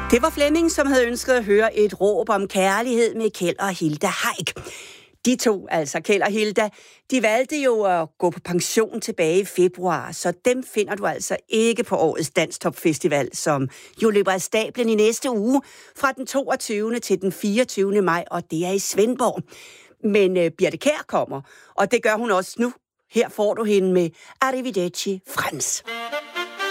Det var Flemming, som havde ønsket at høre et råb om kærlighed med Kjeld og Hilda Heick. De to, altså Kjeld og Hilda, de valgte jo at gå på pension tilbage i februar, så dem finder du altså ikke på årets Danstop-festival, som jo løber af stablen i næste uge fra den 22. til den 24. maj, og det er i Svendborg. Men Birthe Kjær kommer, og det gør hun også nu. Her får du hende med Arrivederci Frans.